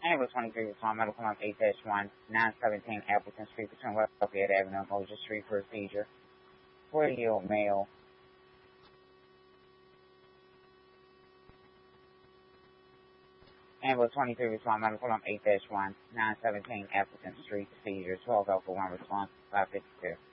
Ambulance 23 respond medical line 8-1, 917 Appleton Street between West Lafayette Avenue and Moses Street for procedure. 40-year-old male. Ambulance 23 respond medical line 8-1, 917 Appleton Street procedure. 12 Alpha 1 response 552.